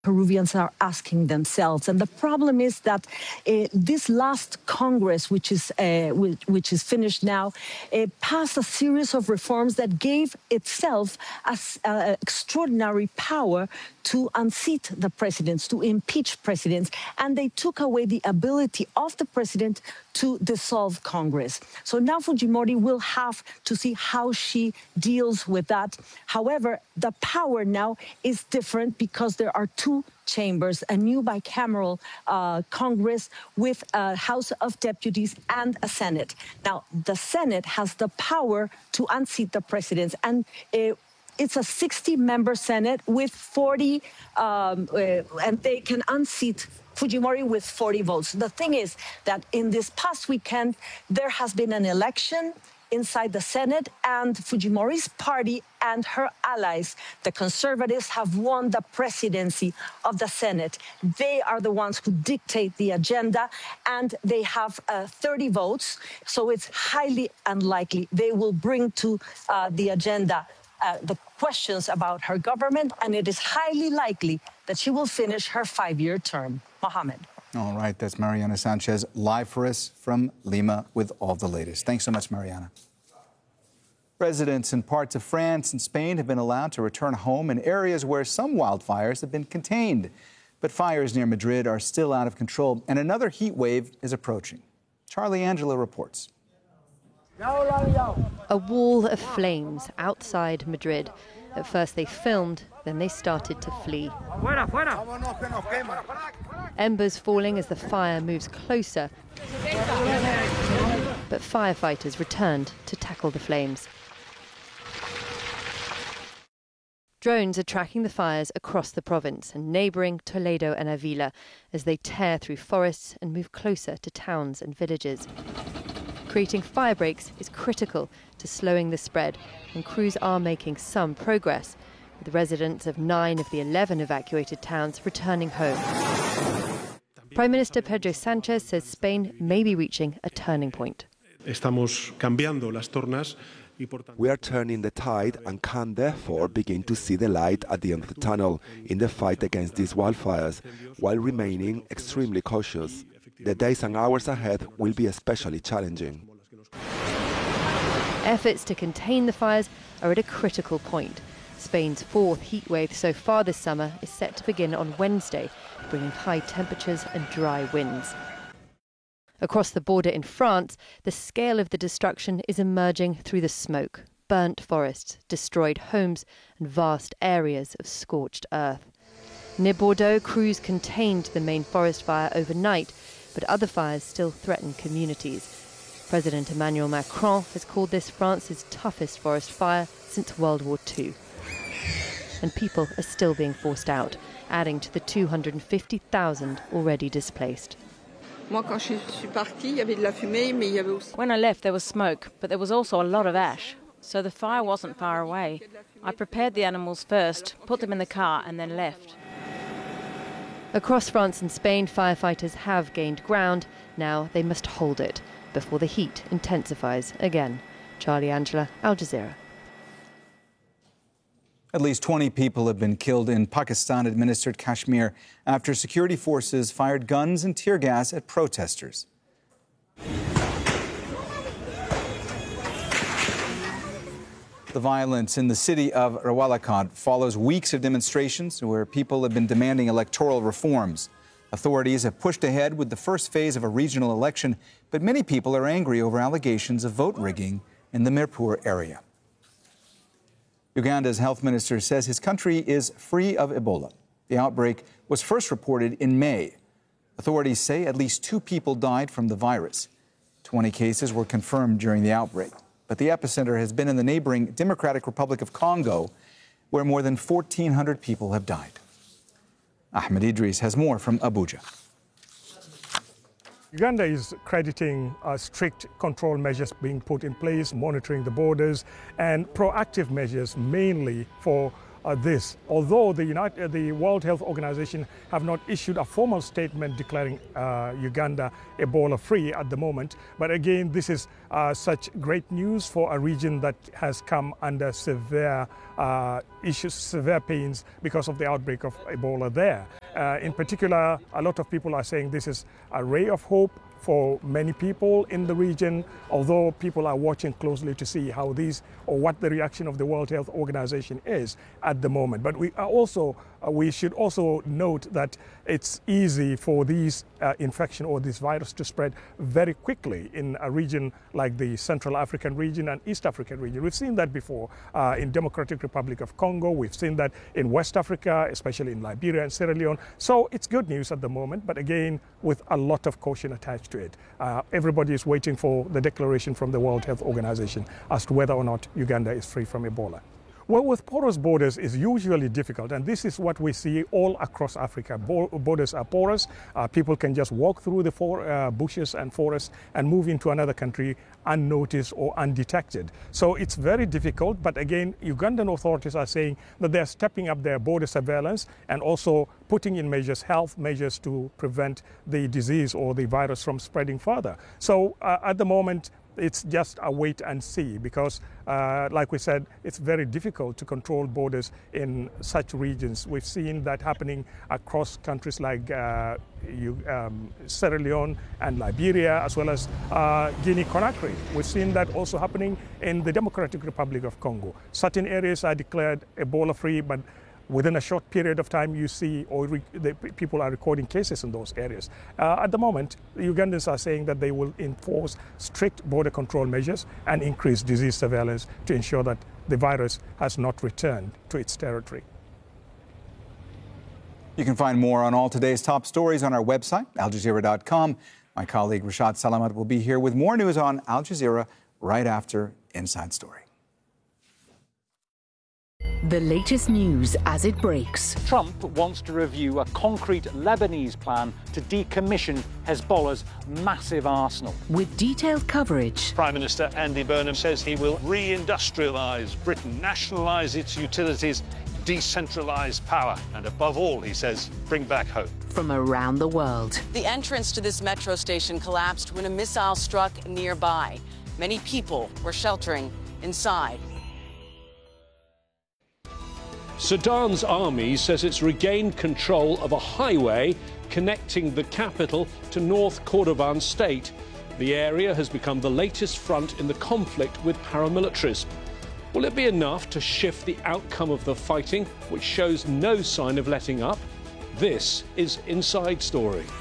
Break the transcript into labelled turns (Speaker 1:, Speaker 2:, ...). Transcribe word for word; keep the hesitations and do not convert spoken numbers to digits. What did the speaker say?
Speaker 1: Peruvians are asking themselves. And the problem is that uh, this last Congress, which is uh, which, which is finished now, uh, passed a series of reforms that gave itself as uh, extraordinary power to unseat the presidents, to impeach presidents, and they took away the ability of the president to dissolve Congress. So now Fujimori will have to see how she deals with that. However, the power now is different because there are two chambers, a new bicameral uh, Congress with a House of Deputies and a Senate. Now, the Senate has the power to unseat the presidents, and uh, it's a sixty-member Senate with forty, um, uh, and they can unseat Fujimori with forty votes. The thing is that in this past weekend, there has been an election inside the Senate, and Fujimori's party and her allies, the conservatives, have won the presidency of the Senate. They are the ones who dictate the agenda, and they have uh, thirty votes, so it's highly unlikely they will bring to uh, the agenda uh, the questions about her government, and it is highly likely that she will finish her five-year term. Mohammed.
Speaker 2: All right, that's Mariana Sanchez live for us from Lima with all the latest. Thanks so much, Mariana. Residents in parts of France and Spain have been allowed to return home in areas where some wildfires have been contained. But fires near Madrid are still out of control, and another heat wave is approaching. Charlie Angela reports.
Speaker 3: A wall of flames outside Madrid. At first they filmed, then they started to flee. Embers falling as the fire moves closer. But firefighters returned to tackle the flames. Drones are tracking the fires across the province and neighbouring Toledo and Avila as they tear through forests and move closer to towns and villages. Creating fire breaks is critical to slowing the spread, and crews are making some progress, with the residents of nine of the eleven evacuated towns returning home. Prime Minister Pedro Sanchez says Spain may be reaching a turning point.
Speaker 4: We are turning the tide and can therefore begin to see the light at the end of the tunnel in the fight against these wildfires, while remaining extremely cautious. The days and hours ahead will be especially challenging.
Speaker 3: Efforts to contain the fires are at a critical point. Spain's fourth heat wave so far this summer is set to begin on Wednesday, bringing high temperatures and dry winds. Across the border in France, the scale of the destruction is emerging through the smoke. Burnt forests, destroyed homes, and vast areas of scorched earth. Near Bordeaux, crews contained the main forest fire overnight, but other fires still threaten communities. President Emmanuel Macron has called this France's toughest forest fire since World War Two. And people are still being forced out, adding to the two hundred fifty thousand already displaced.
Speaker 5: When I left, there was smoke, but there was also a lot of ash. So the fire wasn't far away. I prepared the animals first, put them in the car, and then left.
Speaker 3: Across France and Spain, firefighters have gained ground. Now they must hold it before the heat intensifies again. Charlie Angela, Al Jazeera.
Speaker 2: At least twenty people have been killed in Pakistan-administered Kashmir after security forces fired guns and tear gas at protesters. The violence in the city of Rawalakot follows weeks of demonstrations where people have been demanding electoral reforms. Authorities have pushed ahead with the first phase of a regional election, but many people are angry over allegations of vote rigging in the Mirpur area. Uganda's health minister says his country is free of Ebola. The outbreak was first reported in May. Authorities say at least two people died from the virus. twenty cases were confirmed during the outbreak. But the epicenter has been in the neighboring Democratic Republic of Congo, where more than fourteen hundred people have died. Ahmed Idris has more from Abuja.
Speaker 6: Uganda is crediting uh, strict control measures being put in place, monitoring the borders, and proactive measures mainly for uh, this. Although the, United, uh, the World Health Organization have not issued a formal statement declaring uh, Uganda Ebola-free at the moment, but again, this is uh, such great news for a region that has come under severe uh, issues, severe pains because of the outbreak of Ebola there. Uh, in particular, a lot of people are saying this is a ray of hope for many people in the region, although people are watching closely to see how these or what the reaction of the World Health Organization is at the moment. But we are also uh, we should also note that it's easy for these uh, infection or this virus to spread very quickly in a region like the Central African region and East African region. We've seen that before uh, in Democratic Republic of Congo. We've seen that in West Africa, especially in Liberia and Sierra Leone. So it's good news at the moment, but again, with a lot of caution attached to it. Uh, everybody is waiting for the declaration from the World Health Organization as to whether or not Uganda is free from Ebola. Well, with porous borders is usually difficult, and this is what we see all across Africa. Bo borders are porous. Uh, people can just walk through the for uh, bushes and forests and move into another country unnoticed or undetected. So it's very difficult, but again, Ugandan authorities are saying that they're stepping up their border surveillance and also putting in measures, health measures to prevent the disease or the virus from spreading further. So uh, at the moment, it's just a wait and see because, uh, like we said, it's very difficult to control borders in such regions. We've seen that happening across countries like uh, you, um, Sierra Leone and Liberia, as well as uh, Guinea-Conakry. We've seen that also happening in the Democratic Republic of Congo. Certain areas are declared Ebola-free, but within a short period of time, you see, or re the people are recording cases in those areas. Uh, at the moment, the Ugandans are saying that they will enforce strict border control measures and increase disease surveillance to ensure that the virus has not returned to its territory.
Speaker 2: You can find more on all today's top stories on our website, al jazeera dot com. My colleague Rashad Salamat will be here with more news on Al Jazeera right after Inside Story.
Speaker 7: The latest news as it breaks.
Speaker 8: Trump wants to review a concrete Lebanese plan to decommission Hezbollah's massive arsenal.
Speaker 7: With detailed coverage.
Speaker 9: Prime Minister Andy Burnham says he will re-industrialise Britain, nationalise its utilities, decentralise power, and above all, he says, bring back hope.
Speaker 7: From around the world.
Speaker 10: The entrance to this metro station collapsed when a missile struck nearby. Many people were sheltering inside.
Speaker 11: Sudan's army says it's regained control of a highway connecting the capital to North Kordofan state. The area has become the latest front in the conflict with paramilitaries. Will it be enough to shift the outcome of the fighting, which shows no sign of letting up? This is Inside Story.